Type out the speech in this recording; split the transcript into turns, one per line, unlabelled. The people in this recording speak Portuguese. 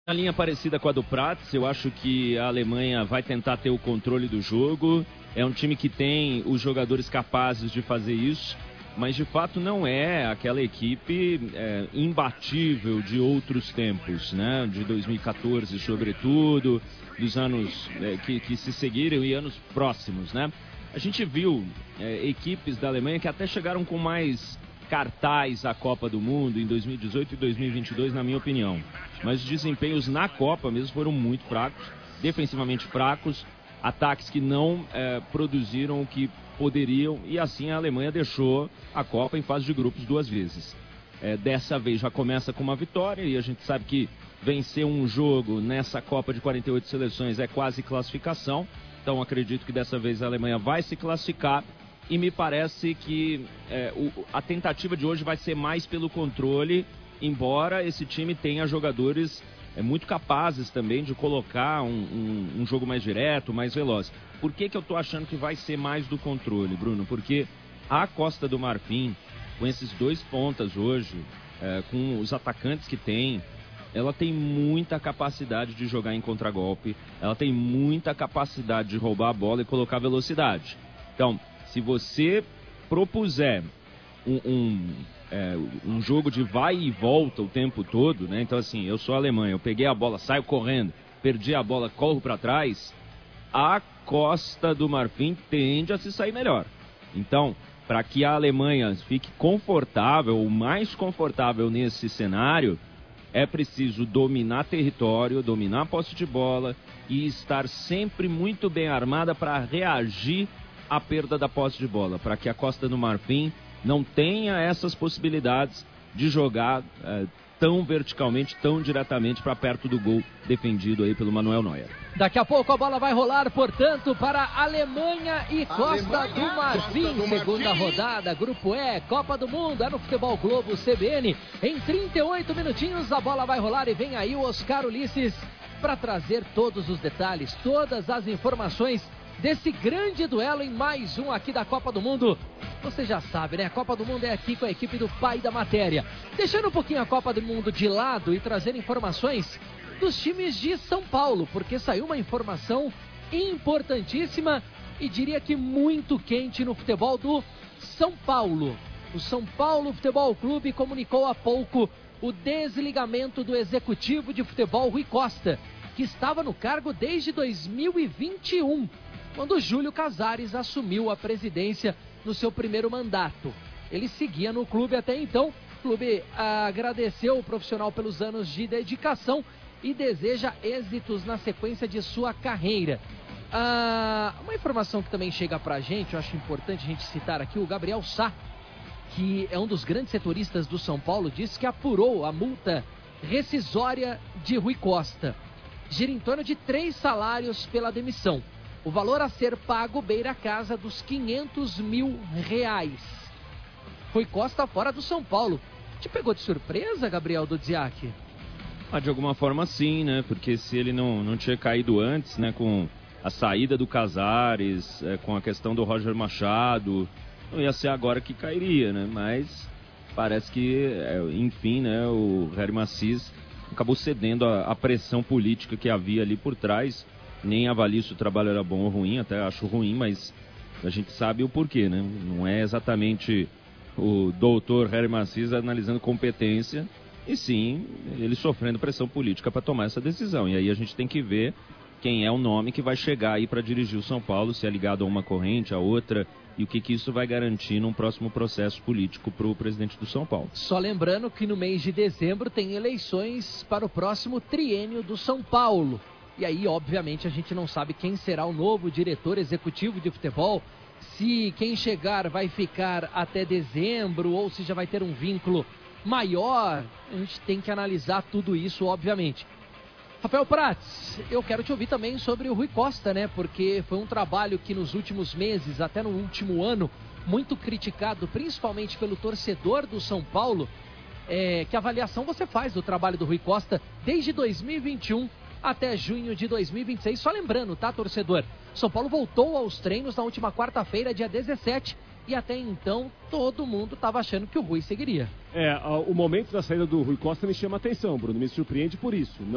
A linha parecida com a do Prats, eu acho que a Alemanha vai tentar ter o controle do jogo. É um time que tem os jogadores capazes de fazer isso, mas de fato não é aquela equipe imbatível de outros tempos, né? De 2014, sobretudo, dos anos que se seguiram e anos próximos, né? A gente viu equipes da Alemanha que até chegaram com mais cartaz à Copa do Mundo em 2018 e 2022, na minha opinião. Mas os desempenhos na Copa mesmo foram muito fracos, defensivamente fracos, ataques que não produziram o que poderiam, e assim a Alemanha deixou a Copa em fase de grupos 2 vezes. Dessa vez já começa com uma vitória, e a gente sabe que vencer um jogo nessa Copa de 48 seleções é quase classificação, então acredito que dessa vez a Alemanha vai se classificar, e me parece que a tentativa de hoje vai ser mais pelo controle, embora esse time tenha jogadores muito capazes também de colocar um jogo mais direto, mais veloz. Por que eu tô achando que vai ser mais do controle, Bruno? Porque a Costa do Marfim, com esses 2 pontas hoje, com os atacantes que tem, ela tem muita capacidade de jogar em contragolpe, ela tem muita capacidade de roubar a bola e colocar velocidade. Então, se você propuser um jogo de vai e volta o tempo todo, né? Então assim, eu sou alemão, eu peguei a bola, saio correndo, perdi a bola, corro para trás, a Costa do Marfim tende a se sair melhor. Então, para que a Alemanha fique confortável, ou mais confortável nesse cenário, é preciso dominar território, dominar a posse de bola e estar sempre muito bem armada para reagir à perda da posse de bola, para que a Costa do Marfim não tenha essas possibilidades de jogar tão verticalmente, tão diretamente para perto do gol defendido aí pelo Manuel Neuer.
Daqui a pouco a bola vai rolar, portanto, para Alemanha e Costa do Marfim. Segunda rodada, Grupo E, Copa do Mundo, é no Futebol Globo CBN. Em 38 minutinhos a bola vai rolar e vem aí o Oscar Ulisses para trazer todos os detalhes, todas as informações desse grande duelo em mais um aqui da Copa do Mundo. Você já sabe, né? A Copa do Mundo é aqui com a equipe do Pai da Matéria. Deixando um pouquinho a Copa do Mundo de lado e trazendo informações dos times de São Paulo, porque saiu uma informação importantíssima e diria que muito quente no futebol do São Paulo. O São Paulo Futebol Clube comunicou há pouco o desligamento do executivo de futebol Rui Costa, que estava no cargo desde 2021. Quando Júlio Casares assumiu a presidência no seu primeiro mandato. Ele seguia no clube até então. O clube agradeceu o profissional pelos anos de dedicação e deseja êxitos na sequência de sua carreira. Uma informação que também chega pra gente, eu acho importante a gente citar aqui, o Gabriel Sá, que é um dos grandes setoristas do São Paulo, disse que apurou a multa rescisória de Rui Costa. Gira em torno de 3 salários pela demissão. O valor a ser pago beira a casa dos R$500 mil. Rui Costa fora do São Paulo. Te pegou de surpresa, Gabriel Dudziak?
De alguma forma sim, né? Porque se ele não tinha caído antes, né? Com a saída do Casares, com a questão do Roger Machado, não ia ser agora que cairia, né? Mas parece que, enfim, né? O Herr Massis acabou cedendo à pressão política que havia ali por trás. Nem avalio se o trabalho era bom ou ruim, até acho ruim, mas a gente sabe o porquê, né? Não é exatamente o doutor Herr Massis analisando competência, e sim ele sofrendo pressão política para tomar essa decisão. E aí a gente tem que ver quem é o nome que vai chegar aí para dirigir o São Paulo, se é ligado a uma corrente, a outra, e o que isso vai garantir num próximo processo político para o presidente do São Paulo.
Só lembrando que no mês de dezembro tem eleições para o próximo triênio do São Paulo. E aí, obviamente, a gente não sabe quem será o novo diretor executivo de futebol, se quem chegar vai ficar até dezembro ou se já vai ter um vínculo maior. A gente tem que analisar tudo isso, obviamente. Rafael Prats, eu quero te ouvir também sobre o Rui Costa, né? Porque foi um trabalho que nos últimos meses, até no último ano, muito criticado, principalmente pelo torcedor do São Paulo. Que avaliação você faz do trabalho do Rui Costa desde 2021 até junho de 2026. Só lembrando, tá, torcedor? São Paulo voltou aos treinos na última quarta-feira, dia 17, e até então todo mundo estava achando que o Rui seguiria.
O momento da saída do Rui Costa me chama a atenção, Bruno, me surpreende por isso.